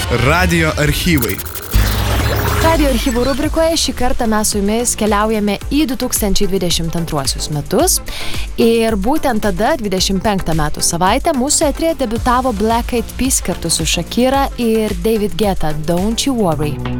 Radijo archyvai. Radijo archyvų rubrikoje šį kartą mes su jumis keliaujame į 2022 metus ir būtent tada, 25 metų savaitę, mūsų eteryje debiutavo Black Eyed Peas kartu su Shakira ir David Guetta, Don't You Worry.